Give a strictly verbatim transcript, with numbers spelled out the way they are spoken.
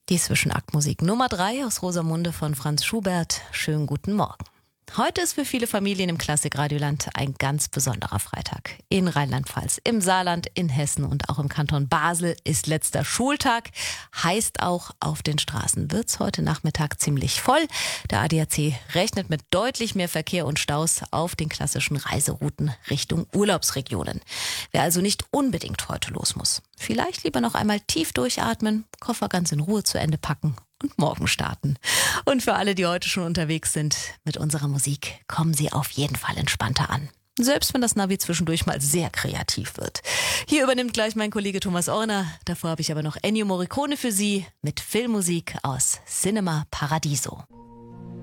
Die Zwischenaktmusik Nummer drei aus Rosamunde von Franz Schubert. Schönen guten Morgen. Heute ist für viele Familien im Klassikradioland ein ganz besonderer Freitag. In Rheinland-Pfalz, im Saarland, in Hessen und auch im Kanton Basel ist letzter Schultag. Heißt auch, auf den Straßen wird's heute Nachmittag ziemlich voll. Der A D A C rechnet mit deutlich mehr Verkehr und Staus auf den klassischen Reiserouten Richtung Urlaubsregionen. Wer also nicht unbedingt heute los muss, vielleicht lieber noch einmal tief durchatmen, Koffer ganz in Ruhe zu Ende packen und morgen starten. Und für alle, die heute schon unterwegs sind, mit unserer Musik kommen Sie auf jeden Fall entspannter an. Selbst wenn das Navi zwischendurch mal sehr kreativ wird. Hier übernimmt gleich mein Kollege Thomas Orner. Davor habe ich aber noch Ennio Morricone für Sie mit Filmmusik aus Cinema Paradiso.